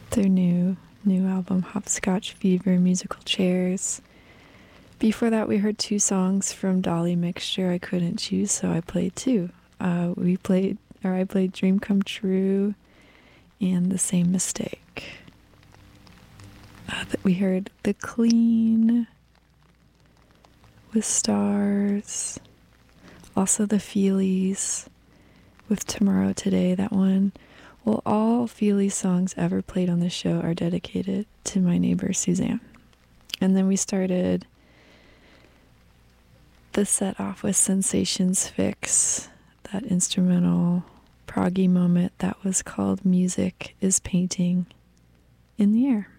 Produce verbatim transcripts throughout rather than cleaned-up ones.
their new new album, Hopscotch Fever, Musical Chairs. Before that, we heard two songs from Dolly Mixture. I couldn't choose, so I played two. Uh, we played, or I played Dream Come True and The Same Mistake. Uh, we heard The Clean with Stars. Also the Feelies with Tomorrow Today, that one. Well, all Feelies songs ever played on the show are dedicated to my neighbor Suzanne. And then we started the set off with Sensations Fix, that instrumental proggy moment that was called Music is Painting in the Air.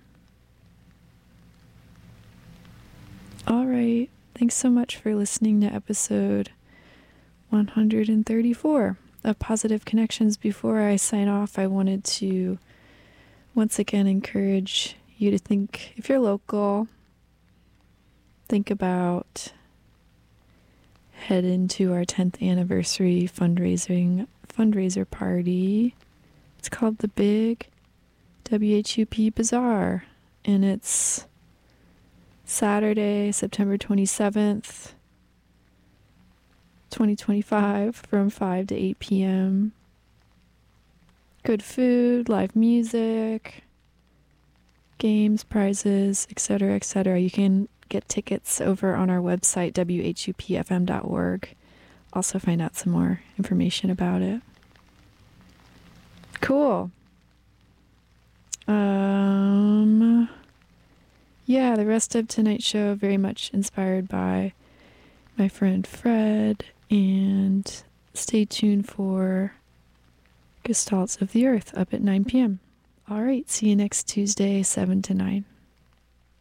All right, thanks so much for listening to episode one hundred thirty-four of Positive Connections. Before I sign off, I wanted to once again encourage you to think, if you're local, think about head into our tenth anniversary fundraising fundraiser party. It's called the Big W H U P Bazaar, and it's Saturday, September twenty-seventh, twenty twenty-five, from five to eight p.m. Good food, live music, games, prizes, et cetera, et cetera. You can get tickets over on our website, W H U P F M dot org. Also find out some more information about it. Cool. Um, yeah, the rest of tonight's show very much inspired by my friend Fred, and stay tuned for Gestalts of the Earth up at nine p.m. All right, see you next Tuesday, seven to nine.